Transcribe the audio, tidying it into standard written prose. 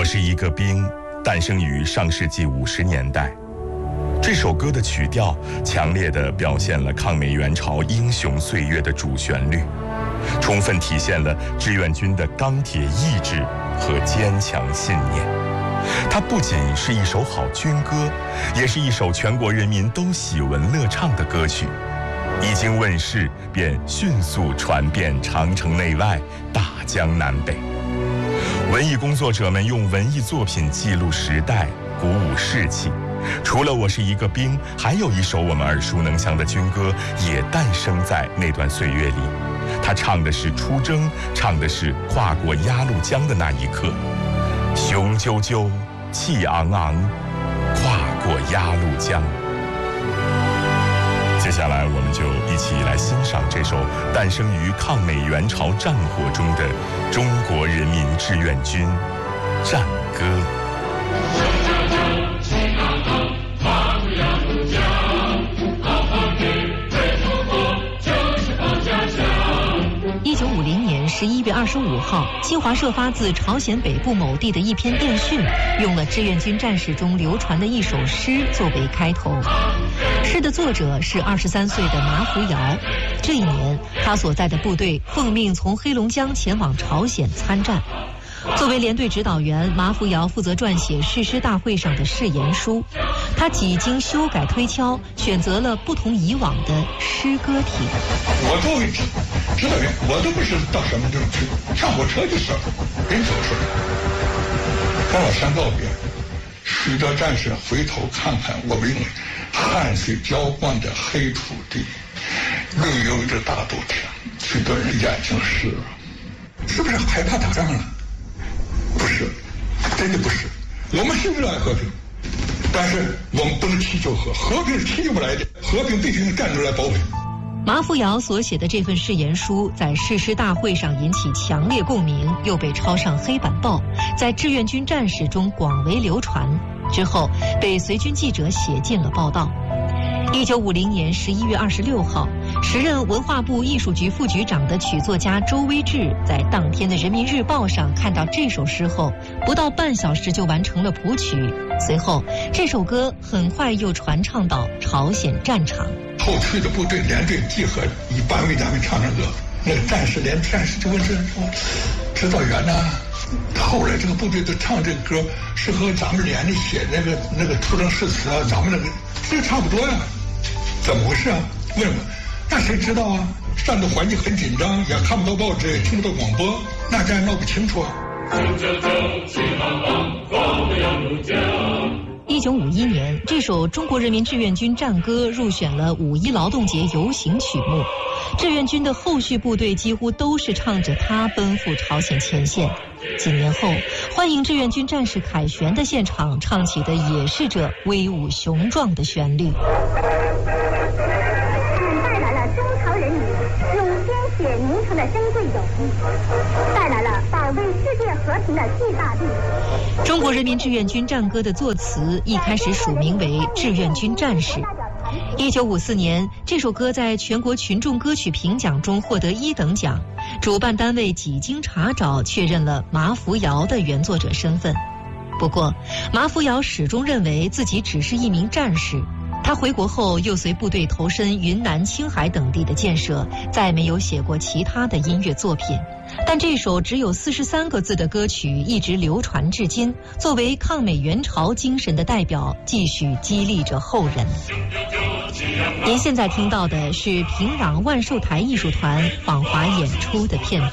是一个兵诞生于上世纪50年代。这首歌的曲调强烈地表现了抗美援朝英雄岁月的主旋律，充分体现了志愿军的钢铁意志和坚强信念。它不仅是一首好军歌，也是一首全国人民都喜闻乐唱的歌曲。一经问世，便迅速传遍长城内外、大江南北。文艺工作者们用文艺作品记录时代，鼓舞士气。除了我是一个兵，还有一首我们耳熟能详的军歌也诞生在那段岁月里。它唱的是出征，唱的是跨过鸭绿江的那一刻。雄赳赳，气昂昂，跨过鸭绿江。接下来我们就一起来欣赏这首诞生于抗美援朝战火中的中国人民志愿军战歌。 1950年11月25号，新华社发自朝鲜北部某地的一篇电讯，用了志愿军战士中流传的一首诗作为开头。诗的作者是23岁的马福尧。这一年，他所在的部队奉命从黑龙江前往朝鲜参战。作为连队指导员，马福尧负责撰写誓师大会上的誓言书。他几经修改推敲，选择了不同以往的诗歌体。 我作为指导员，我都不是到什么地方去，上火车就是了，人走出来，跟老乡告别。许多战士回头看看我们用汗水浇灌的黑土地，绿油油的大豆田，许多人眼睛湿了，是不是害怕打仗了？不是，真的不是。我们是热爱和平，但是我们不能祈求和平是祈求不来的，和平必须用战争来保卫。 马福尧所写的这份誓言书在誓师大会上引起强烈共鸣，又被抄上黑板报，在志愿军战士中广为流传。之后被随军记者写进了报道。1950年11月26号，时任文化部艺术局副局长的曲作家周威志在当天的《人民日报》上看到这首诗后，不到半小时就完成了谱曲。随后，这首歌很快又传唱到朝鲜战场。 后去的部队连队集合，以班为单位唱歌，那个战士就问说：“指导员呐，后来这个部队都唱这个歌，是和咱们连里写那个出征誓词啊，咱们这差不多呀。怎么回事啊？问我，那谁知道啊？战斗环境很紧张，也看不到报纸，也听不到广播，那咱也闹不清楚啊。 1951年，这首中国人民志愿军战歌入选了五一劳动节游行曲目。志愿军的后续部队几乎都是唱着它奔赴朝鲜前线。几年后，欢迎志愿军战士凯旋的现场唱起的也是这威武雄壮的旋律。 带来了中朝人民用鲜血凝成的珍贵友谊，带来了保卫世界和平的巨大力量。 中国人民志愿军战歌的作词一开始署名为志愿军战士。1954年，这首歌在全国群众歌曲评奖中获得1等奖，主办单位几经查找，确认了马福尧的原作者身份。不过，马福尧始终认为自己只是一名战士。他回国后又随部队投身云南、青海等地的建设，再没有写过其他的音乐作品。但这首只有43个字的歌曲一直流传至今，作为抗美援朝精神的代表，继续激励着后人。您现在听到的是平壤万寿台艺术团访华演出的片段。